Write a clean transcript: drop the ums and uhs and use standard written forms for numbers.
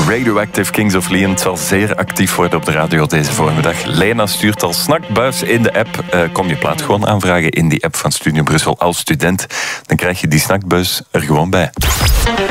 Radioactive Kings of Leon. Het zal zeer actief worden op de radio deze voormiddag. Lena stuurt al snackbuis in de app. Kom je plaat gewoon aanvragen in die app van Studio Brussel als student. Dan krijg je die snackbuis er gewoon bij.